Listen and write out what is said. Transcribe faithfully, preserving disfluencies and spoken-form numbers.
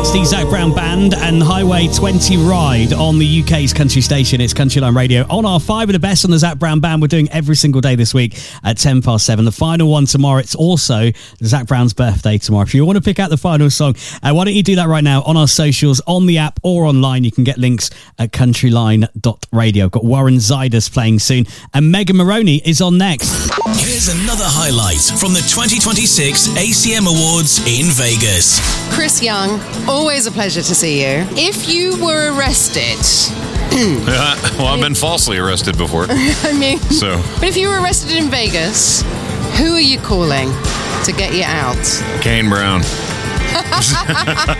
It's the Zach Brown Band and Highway twenty Ride on the U K's country station. It's Country Line Radio. On our five of the best on the Zach Brown Band, we're doing every single day this week at ten past seven. The final one tomorrow. It's also Zach Brown's birthday tomorrow. If you want to pick out the final song, uh, why don't you do that right now on our socials, on the app or online. You can get links at countryline dot radio. Got Warren Zidus playing soon and Megan Maroney is on next. Here's another highlight from the twenty twenty-six A C M Awards in Vegas. Chris Young, always a pleasure to see you. If you were arrested... uh, well, I've been falsely arrested before. I mean... So. But if you were arrested in Vegas, who are you calling to get you out? Kane Brown.